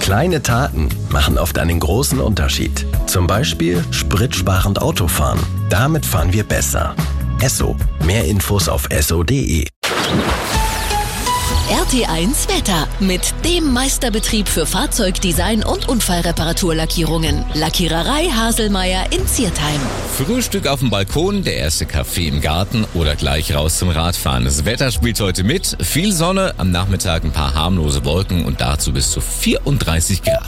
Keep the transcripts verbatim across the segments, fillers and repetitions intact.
Kleine Taten machen oft einen großen Unterschied. Zum Beispiel spritsparend Autofahren. Damit fahren wir besser. Esso. Mehr Infos auf esso punkt de. R T eins Wetter mit dem Meisterbetrieb für Fahrzeugdesign und Unfallreparaturlackierungen. Lackiererei Haselmeier in Ziertheim. Frühstück auf dem Balkon, der erste Kaffee im Garten oder gleich raus zum Radfahren. Das Wetter spielt heute mit. Viel Sonne, am Nachmittag ein paar harmlose Wolken und dazu bis zu vierunddreißig Grad.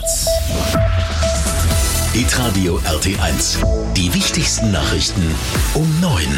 Hitradio R T eins. Die wichtigsten Nachrichten um neun.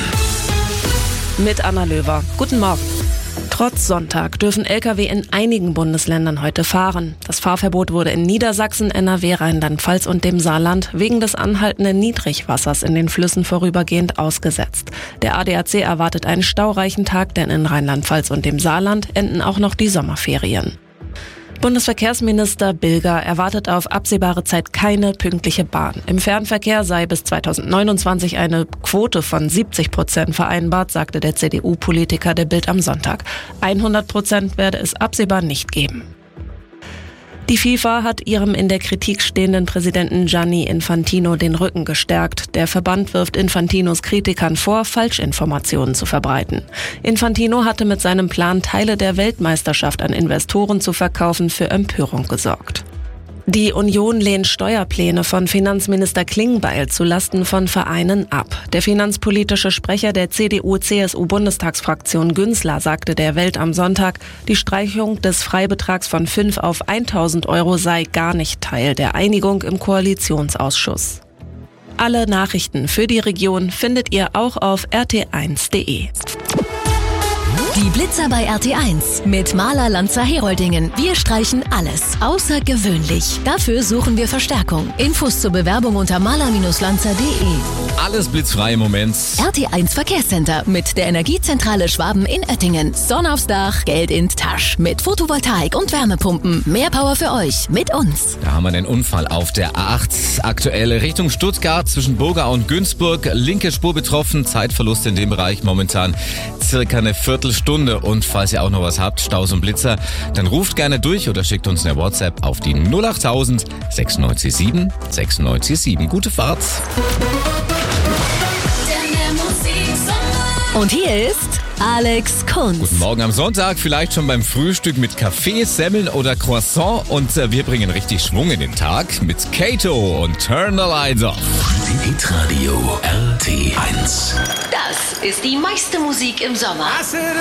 Mit Anna Löwer. Guten Morgen. Trotz Sonntag dürfen L K W in einigen Bundesländern heute fahren. Das Fahrverbot wurde in Niedersachsen, N R W, Rheinland-Pfalz und dem Saarland wegen des anhaltenden Niedrigwassers in den Flüssen vorübergehend ausgesetzt. Der A D A C erwartet einen staureichen Tag, denn in Rheinland-Pfalz und dem Saarland enden auch noch die Sommerferien. Bundesverkehrsminister Bilger erwartet auf absehbare Zeit keine pünktliche Bahn. Im Fernverkehr sei bis zweitausendneunundzwanzig eine Quote von siebzig Prozent vereinbart, sagte der C D U-Politiker der Bild am Sonntag. hundert Prozent werde es absehbar nicht geben. Die FIFA hat ihrem in der Kritik stehenden Präsidenten Gianni Infantino den Rücken gestärkt. Der Verband wirft Infantinos Kritikern vor, Falschinformationen zu verbreiten. Infantino hatte mit seinem Plan, Teile der Weltmeisterschaft an Investoren zu verkaufen, für Empörung gesorgt. Die Union lehnt Steuerpläne von Finanzminister Klingbeil zulasten von Vereinen ab. Der finanzpolitische Sprecher der C D U-C S U-Bundestagsfraktion Günzler sagte der Welt am Sonntag, die Streichung des Freibetrags von fünf auf tausend Euro sei gar nicht Teil der Einigung im Koalitionsausschuss. Alle Nachrichten für die Region findet ihr auch auf r t eins punkt de. Die Blitzer bei R T eins mit Maler Lanzer Heroldingen. Wir streichen alles außergewöhnlich. Dafür suchen wir Verstärkung. Infos zur Bewerbung unter maler lanzer punkt de. Alles blitzfrei im Moment. R T eins Verkehrscenter mit der Energiezentrale Schwaben in Oettingen. Sonne aufs Dach, Geld in Tasch. Mit Photovoltaik und Wärmepumpen. Mehr Power für euch mit uns. Da haben wir den Unfall auf der A acht. Aktuelle Richtung Stuttgart zwischen Burga und Günzburg. Linke Spur betroffen. Zeitverlust in dem Bereich momentan circa eine Viertelstunde. Und falls ihr auch noch was habt, Staus und Blitzer, dann ruft gerne durch oder schickt uns eine WhatsApp auf die null achttausend sechsundneunzig sieben sechsundneunzig sieben. Gute Fahrt. Und hier ist Alex Kunz. Guten Morgen am Sonntag, vielleicht schon beim Frühstück mit Kaffee, Semmeln oder Croissant. Und äh, wir bringen richtig Schwung in den Tag mit Kato und Turn the Lights Off. Hitradio R T eins. Das ist die meiste Musik im Sommer.